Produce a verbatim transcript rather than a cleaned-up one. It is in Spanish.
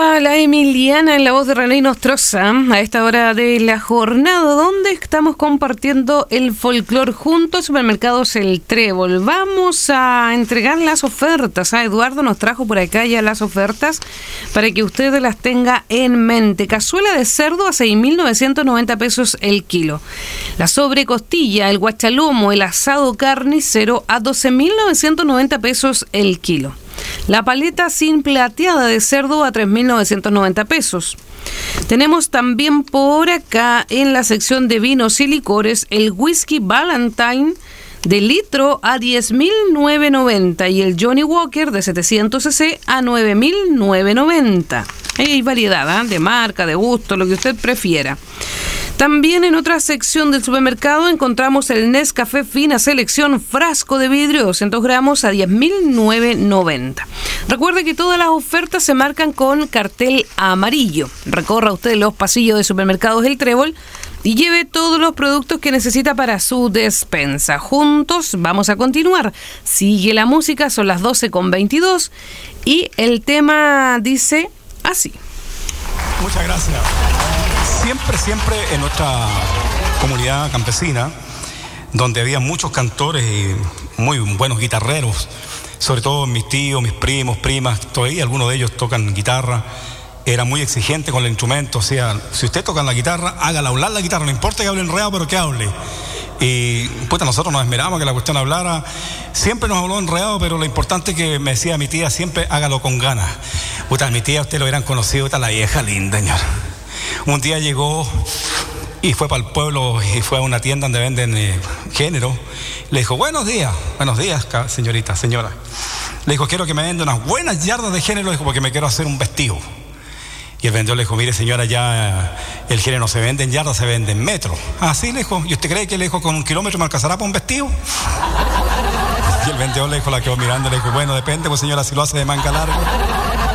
Sonaba la Emiliana en la voz de René Nostroza a esta hora de la jornada donde estamos compartiendo el folclor junto a Supermercados El Trébol. Vamos a entregar las ofertas. ¿eh? Eduardo nos trajo por acá ya las ofertas para que usted las tenga en mente. Cazuela de cerdo a seis mil novecientos noventa pesos el kilo. La sobrecostilla, el guachalomo, el asado carnicero a doce mil novecientos noventa pesos el kilo. La paleta sin plateada de cerdo a tres mil novecientos noventa pesos. Tenemos también por acá en la sección de vinos y licores el whisky Valentine de litro a diez mil novecientos noventa y el Johnny Walker de setecientos centilitros a nueve mil novecientos noventa. Hay variedad ¿eh? de marca, de gusto, lo que usted prefiera. También en otra sección del supermercado encontramos el Nescafé Fina Selección frasco de vidrio doscientos gramos a diez mil novecientos noventa. Recuerde que todas las ofertas se marcan con cartel amarillo. Recorra usted los pasillos de Supermercados El Trébol y lleve todos los productos que necesita para su despensa. Juntos vamos a continuar. Sigue la música, son las doce con veintidós y el tema dice así. Muchas gracias. Siempre, siempre en nuestra comunidad campesina, donde había muchos cantores y muy buenos guitarreros, sobre todo mis tíos, mis primos, primas, todavía algunos de ellos tocan guitarra, era muy exigente con el instrumento, o sea, si usted toca la guitarra, hágala hablar la guitarra, no importa que hable enredado, pero que hable. Y pues nosotros nos esmeramos que la cuestión hablara, siempre nos habló enredado, pero lo importante es que me decía mi tía, siempre hágalo con ganas. Puta, mi tía, usted lo hubieran conocido, puta, la vieja linda, señor. Un día llegó y fue para el pueblo y fue a una tienda donde venden eh, género. Le dijo, buenos días, buenos días, señorita, señora. Le dijo, quiero que me venda unas buenas yardas de género, dijo, porque me quiero hacer un vestido. Y el vendedor le dijo, mire señora, ya el género no se vende en yardas, se vende en metros. Ah, sí, le dijo, ¿y usted cree que le dijo con un kilómetro me alcanzará para un vestido? Y el vendedor le dijo, la quedó mirando, le dijo, bueno, depende, pues señora, si lo hace de manga larga.